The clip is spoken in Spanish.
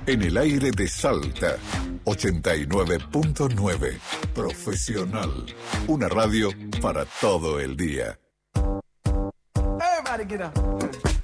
En el aire de Salta, 89.9. Profesional. Una radio para todo el día. Everybody get up.